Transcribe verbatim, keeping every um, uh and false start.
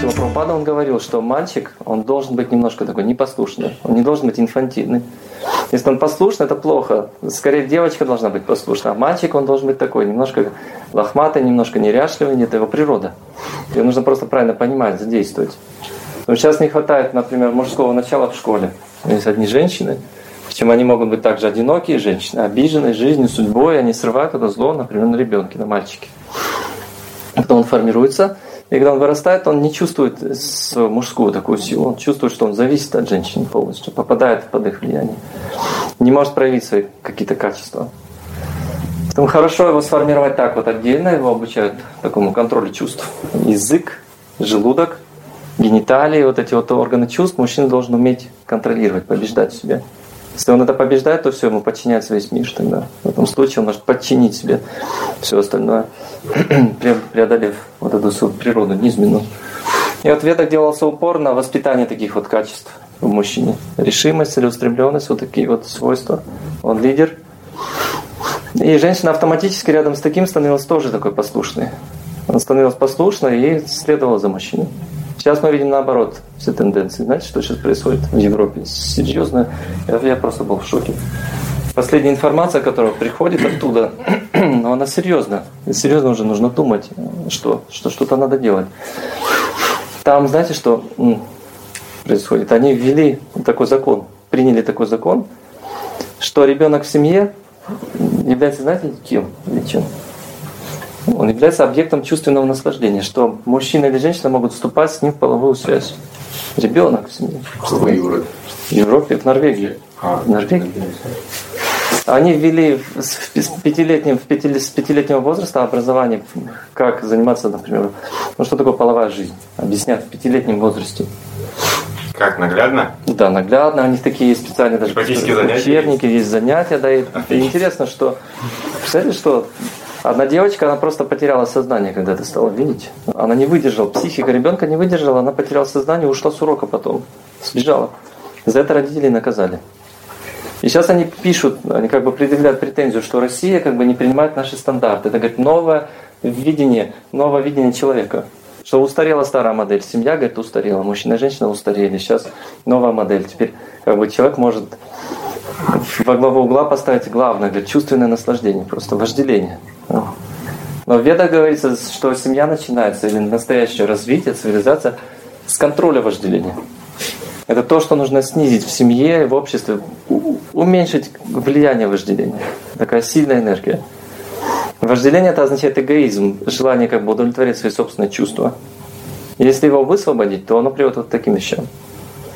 Шрила Прабхупада, он говорил, что мальчик, он должен быть немножко такой непослушный, он не должен быть инфантильный. Если он послушный, это плохо. Скорее, девочка должна быть послушна, а мальчик, он должен быть такой, немножко лохматый, немножко неряшливый, это его природа. Ее нужно просто правильно понимать, задействовать. Но сейчас не хватает, например, мужского начала в школе. Есть одни женщины, причем они могут быть также одинокие женщины, обиженные жизнью, судьбой, они срывают это зло, например, на ребенке, на мальчике. Потом он формируется, и когда он вырастает, он не чувствует свою мужскую такую силу, он чувствует, что он зависит от женщин полностью, попадает под их влияние, не может проявить свои какие-то качества. Поэтому хорошо его сформировать так вот отдельно, его обучают такому контролю чувств. Язык, желудок, гениталии, вот эти вот органы чувств мужчина должен уметь контролировать, побеждать в себе. Если он это побеждает, то все, ему подчиняется весь мир тогда. В этом случае он может подчинить себе все остальное, преодолев вот эту свою природу низменную. И вот в Ведах делался упор на воспитание таких вот качеств в мужчине. Решимость, целеустремленность, вот такие вот свойства. Он лидер. И женщина автоматически рядом с таким становилась тоже такой послушной. Она становилась послушной и следовала за мужчиной. Сейчас мы видим наоборот все тенденции. Знаете, что сейчас происходит в Европе? Серьезно, я просто был в шоке. Последняя информация, которая приходит оттуда, но она серьезна. Серьезно уже нужно думать, что, что что-то надо делать. Там, знаете, что происходит? Они ввели такой закон, приняли такой закон, что ребенок в семье является, знаете, кем или чем? Он является объектом чувственного наслаждения, что мужчина или женщина могут вступать с ним в половую связь. Ребенок в семье. В Европе? В Европе, в Норвегии. А, в Норвегии. Они ввели с пятилетним, в пяти, с пятилетнего возраста образование, как заниматься, например, ну что такое половая жизнь. Объяснят в пятилетнем возрасте. Как, наглядно? Да, наглядно. У них такие специальные даже учебники, есть занятия. Да, и, и интересно, что, представляете, что одна девочка, она просто потеряла сознание, когда это стала видеть. Она не выдержала, психика ребенка не выдержала, она потеряла сознание, ушла с урока потом, сбежала. За это родителей наказали. И сейчас они пишут, они как бы предъявляют претензию, что Россия как бы не принимает наши стандарты. Это, говорит, новое видение, новое видение человека. Что устарела старая модель. Семья, говорит, устарела. Мужчина и женщина устарели. Сейчас новая модель. Теперь как бы человек может во главу угла поставить главное, говорит, чувственное наслаждение, просто вожделение. Но в Ведах говорится, что семья начинается, или настоящее развитие, цивилизация, с контроля вожделения. Это то, что нужно снизить в семье, в обществе, уменьшить влияние вожделения. Такая сильная энергия. Вожделение — это означает эгоизм, желание как бы удовлетворить свои собственные чувства. Если его высвободить, то оно приводит вот к таким вещам.